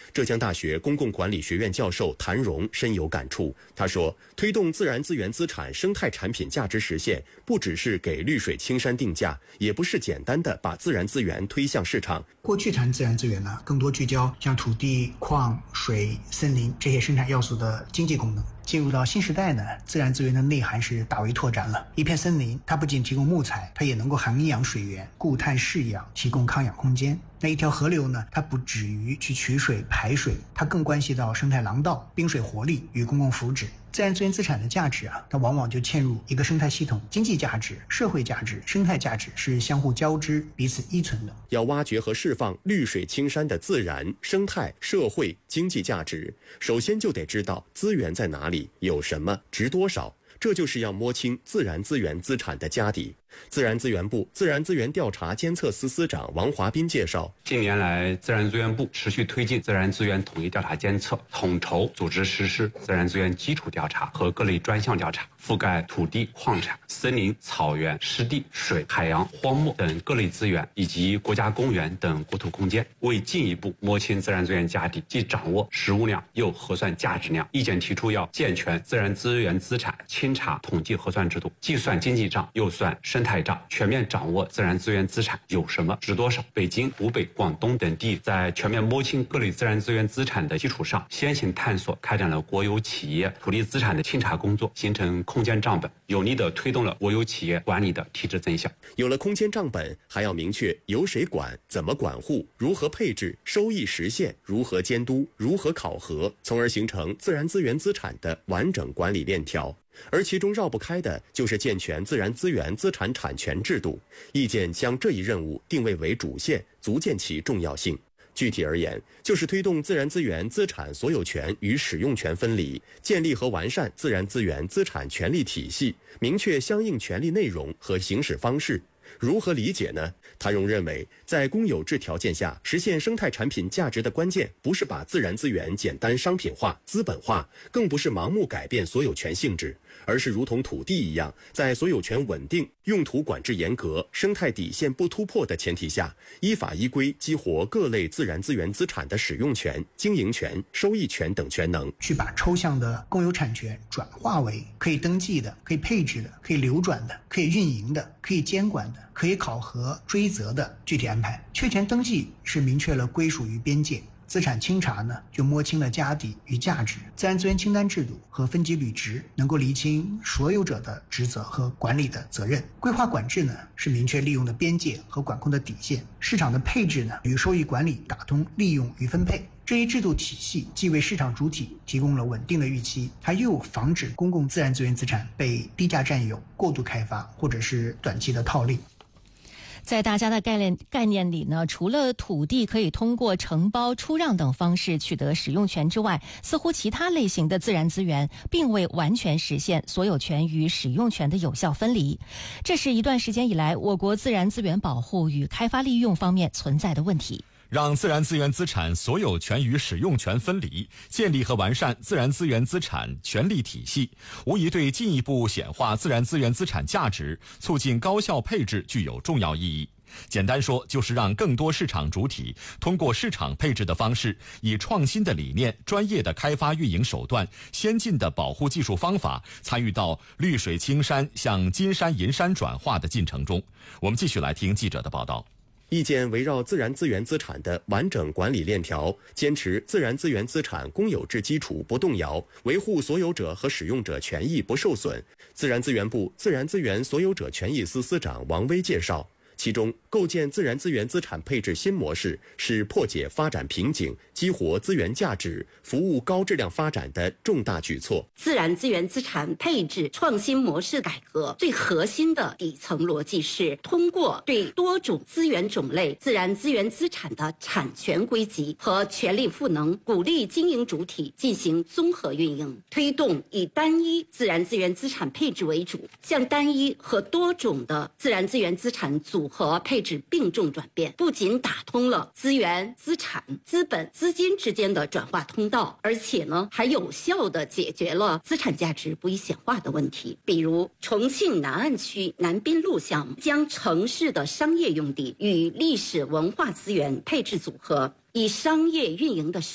浙江大学公共管理学院教授谭荣深有感触。他说，推动自然资源资产生态产品价值实现，不只是给绿水青山定价，也不是简单的把自然资源推向市场。 过去谈自然资源呢，更多聚焦像土地、矿、水、森林这些生产要素的经济功能。进入到新时代呢，自然资源的内涵是大为拓展了。一片森林，它不仅提供木材，它也能够含营养水源，固碳释氧，提供康养空间。那一条河流呢，它不止于去取水排水，它更关系到生态廊道、滨水活力与公共福祉。自然资源资产的价值它往往就嵌入一个生态系统，经济价值、社会价值、生态价值是相互交织、彼此依存的。 要挖掘和释放绿水青山的自然、生态、社会、经济价值，首先就得知道资源在哪里，有什么，值多少。这就是要摸清自然资源资产的家底。自然资源部自然资源调查监测司司长王华斌介绍， 近年来，自然资源部持续推进自然资源统一调查监测，统筹组织实施自然资源基础调查和各类专项调查，覆盖土地、矿产、森林、草原、湿地、水、海洋、荒漠等各类资源，以及国家公园等国土空间。为进一步摸清自然资源家底，既掌握实物量，又核算价值量，意见提出要健全自然资源资产清查统计核算制度，既算经济账，又算生态账，全面掌握自然资源资产有什么、值多少。北京、湖北、广东等地在全面摸清各类自然资源资产的基础上，先行探索开展了国有企业土地资产的清查工作，形成空间账本，有力地推动了国有企业管理的提质增效。 有了空间账本，还要明确由谁管、怎么管护、如何配置、收益实现、如何监督、如何考核，从而形成自然资源资产的完整管理链条。而其中绕不开的就是健全自然资源资产产权制度。意见将这一任务定位为主线，足见其重要性。具体而言，就是推动自然资源资产所有权与使用权分离，建立和完善自然资源资产权利体系，明确相应权利内容和行使方式。如何理解呢？谭荣认为，在公有制条件下实现生态产品价值的关键，不是把自然资源简单商品化、资本化，更不是盲目改变所有权性质，而是如同土地一样，在所有权稳定、用途管制严格、生态底线不突破的前提下，依法依规激活各类自然资源资产的使用权、经营权、收益权等权能， 去把抽象的公有产权转化为可以登记的、可以配置的、可以流转的、可以运营的、可以监管的、可以考核追责的具体安排。确权登记是明确了归属与边界，资产清查呢就摸清了家底与价值，自然资源清单制度和分级履职能够厘清所有者的职责和管理的责任，规划管制呢是明确利用的边界和管控的底线，市场的配置呢与收益管理打通利用与分配。这一制度体系既为市场主体提供了稳定的预期，它又防止公共自然资源资产被低价占有、过度开发或者是短期的套利。 在大家的概念里呢，除了土地可以通过承包、出让等方式取得使用权之外，似乎其他类型的自然资源并未完全实现所有权与使用权的有效分离。这是一段时间以来我国自然资源保护与开发利用方面存在的问题。 让自然资源资产所有权与使用权分离，建立和完善自然资源资产权利体系，无疑对进一步显化自然资源资产价值、促进高效配置具有重要意义。简单说，就是让更多市场主体通过市场配置的方式，以创新的理念、专业的开发运营手段、先进的保护技术方法，参与到绿水青山向金山银山转化的进程中。我们继续来听记者的报道。 意见围绕自然资源资产的完整管理链条，坚持自然资源资产公有制基础不动摇，维护所有者和使用者权益不受损。自然资源部自然资源所有者权益司司长王威介绍，其中构建自然资源资产配置新模式是破解发展瓶颈、激活资源价值、服务高质量发展的重大举措。 自然资源资产配置创新模式改革最核心的底层逻辑是通过对多种资源种类自然资源资产的产权归集和权利赋能，鼓励经营主体进行综合运营，推动以单一自然资源资产配置为主，向单一和多种的自然资源资产组合配置并重转变，不仅打通了资源、资产、资本、资金之间的转化通道，而且呢还有效地解决了资产价值不易显化的问题。比如重庆南岸区南滨路项目，将城市的商业用地与历史文化资源配置组合，以商业运营的